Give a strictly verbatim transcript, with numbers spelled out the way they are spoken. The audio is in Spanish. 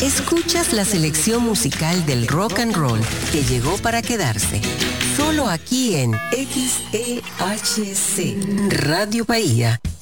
Escuchas la selección musical del rock and roll que llegó para quedarse. Solo aquí en X E H C Radio Bahía